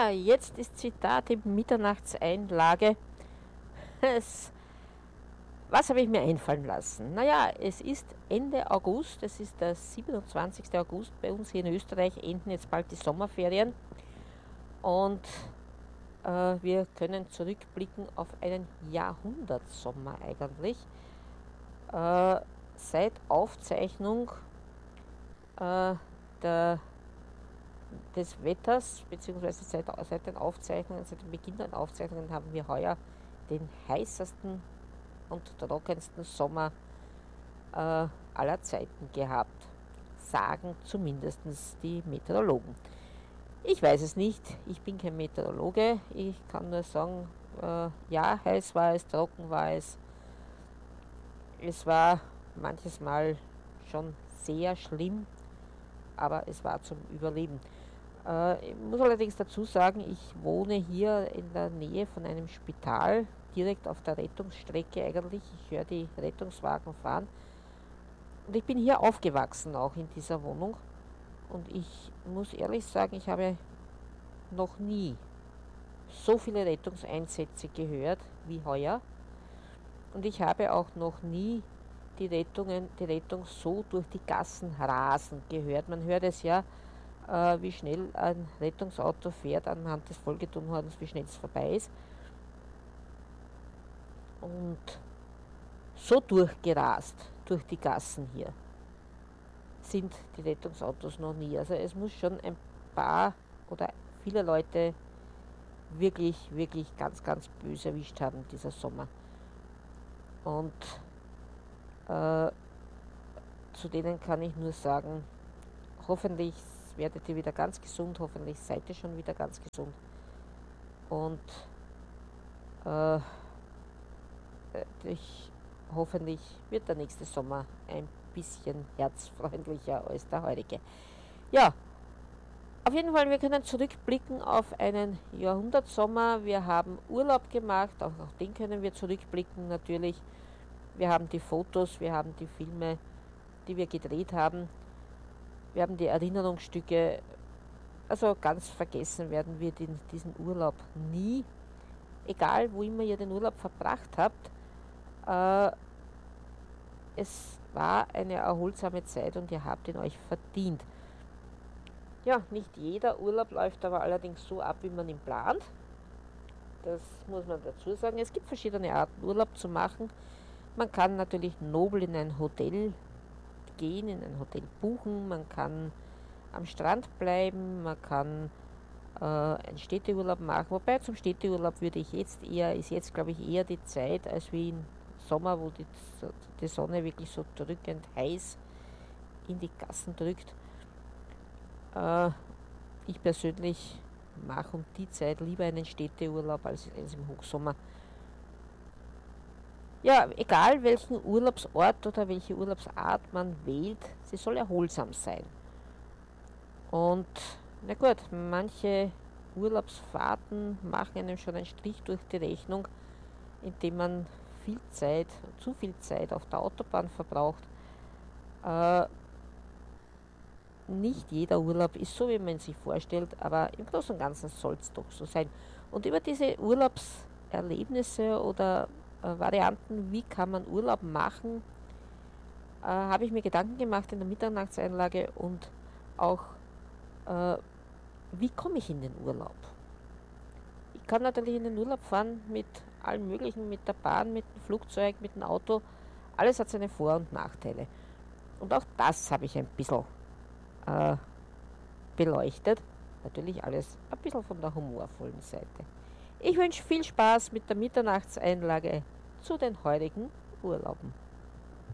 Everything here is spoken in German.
jetzt ist Zitat in Mitternachtseinlage. Es, was habe ich mir einfallen lassen? Naja, es ist Ende August, es ist der 27. August, bei uns hier in Österreich enden jetzt bald die Sommerferien und wir können zurückblicken auf einen Jahrhundertsommer eigentlich. Seit Aufzeichnung äh, der, des Wetters, beziehungsweise seit den Aufzeichnungen, seit dem Beginn der Aufzeichnungen haben wir heuer den heißesten und trockensten Sommer aller Zeiten gehabt, sagen zumindest die Meteorologen. Ich weiß es nicht, ich bin kein Meteorologe, ich kann nur sagen, ja, heiß war es, trocken war es. Es war manches Mal schon sehr schlimm, aber es war zum Überleben. Ich muss allerdings dazu sagen, ich wohne hier in der Nähe von einem Spital, direkt auf der Rettungsstrecke eigentlich. Ich höre die Rettungswagen fahren. Und ich bin hier aufgewachsen, auch in dieser Wohnung. Und ich muss ehrlich sagen, ich habe noch nie so viele Rettungseinsätze gehört wie heuer. Und ich habe auch noch nie die Rettung so durch die Gassen rasen gehört. Man hört es ja, wie schnell ein Rettungsauto fährt anhand des Folgetonhorns, wie schnell es vorbei ist. Und so durchgerast durch die Gassen hier sind die Rettungsautos noch nie. Also es muss schon ein paar oder viele Leute wirklich, wirklich ganz, ganz böse erwischt haben, dieser Sommer. Und zu denen kann ich nur sagen, hoffentlich werdet ihr wieder ganz gesund, hoffentlich seid ihr schon wieder ganz gesund. Und hoffentlich wird der nächste Sommer ein bisschen herzfreundlicher als der heutige. Ja, auf jeden Fall, wir können zurückblicken auf einen Jahrhundertsommer. Wir haben Urlaub gemacht, auch auf den können wir zurückblicken natürlich. Wir haben die Fotos, wir haben die Filme, die wir gedreht haben. Wir haben die Erinnerungsstücke. Also ganz vergessen werden wir diesen Urlaub nie. Egal, wo immer ihr den Urlaub verbracht habt. Es war eine erholsame Zeit und ihr habt ihn euch verdient. Ja, nicht jeder Urlaub läuft aber allerdings so ab, wie man ihn plant. Das muss man dazu sagen. Es gibt verschiedene Arten, Urlaub zu machen. Man kann natürlich nobel in ein Hotel gehen, in ein Hotel buchen. Man kann am Strand bleiben. Man kann einen Städteurlaub machen. Wobei zum Städteurlaub ist jetzt glaube ich eher die Zeit, als wie im Sommer, wo die Sonne wirklich so drückend heiß in die Gassen drückt. Ich persönlich mache um die Zeit lieber einen Städteurlaub als im Hochsommer. Ja, egal welchen Urlaubsort oder welche Urlaubsart man wählt, sie soll erholsam sein. Und na gut, manche Urlaubsfahrten machen einem schon einen Strich durch die Rechnung, indem man zu viel Zeit auf der Autobahn verbraucht. Nicht jeder Urlaub ist so, wie man sich vorstellt, aber im Großen und Ganzen soll es doch so sein. Und über diese Urlaubserlebnisse oder Varianten, wie kann man Urlaub machen, habe ich mir Gedanken gemacht in der Mitternachtseinlage und auch, wie komme ich in den Urlaub? Ich kann natürlich in den Urlaub fahren mit allem Möglichen, mit der Bahn, mit dem Flugzeug, mit dem Auto. Alles hat seine Vor- und Nachteile. Und auch das habe ich ein bisschen beleuchtet. Natürlich alles ein bisschen von der humorvollen Seite. Ich wünsche viel Spaß mit der Mitternachtseinlage zu den heutigen Urlauben.